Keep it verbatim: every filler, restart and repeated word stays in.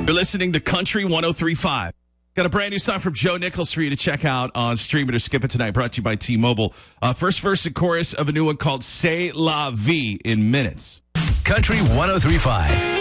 You're listening to Country one oh three point five. Got a brand new song from Joe Nichols for you to check out on Stream It or Skip It tonight, brought to you by T-Mobile. Uh, first verse and chorus of a new one called C'est La Vie in minutes. Country one oh three point five.